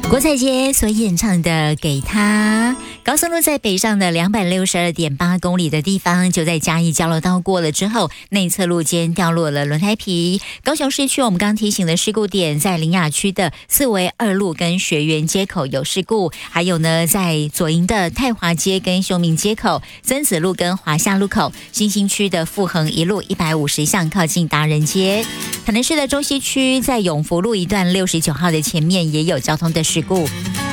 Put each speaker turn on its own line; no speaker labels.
郭采洁所演唱的《给他》。高速路在北上的262.8公里的地方，就在嘉义交流道过了之后，内侧路肩掉落了轮胎皮。高雄市区我们刚提醒的事故点，在苓雅区的四维二路跟学园街口有事故，还有呢，在左营的太华街跟秀明街口、曾子路跟华夏路口、新兴区的富恒一路150巷靠近达人街。台南市的中西区在永福路一段69号的前面也有交通的事故。